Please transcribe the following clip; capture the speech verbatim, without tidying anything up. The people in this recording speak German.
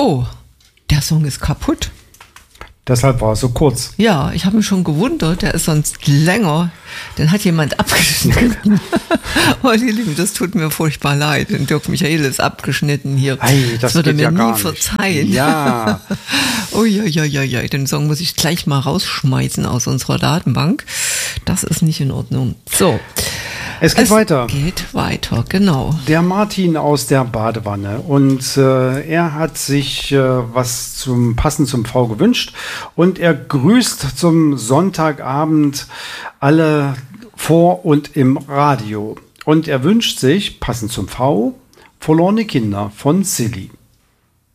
Oh, der Song ist kaputt. Deshalb war es so kurz. Ja, ich habe mich schon gewundert, der ist sonst länger. Den hat jemand abgeschnitten. Oh, ihr Lieben, das tut mir furchtbar leid. Den Dirk Michael ist abgeschnitten hier. Ei, das das würde geht mir ja nie gar nicht. verzeihen. Ja. Oh ja, ja, ja, ja. Den Song muss ich gleich mal rausschmeißen aus unserer Datenbank. Das ist nicht in Ordnung. So. Es geht es weiter. geht weiter, genau. Der Martin aus der Badewanne. Und äh, er hat sich äh, was zum passend zum V gewünscht. Und er grüßt zum Sonntagabend alle vor und im Radio. Und er wünscht sich, passend zum V, Verlorene Kinder von Silly.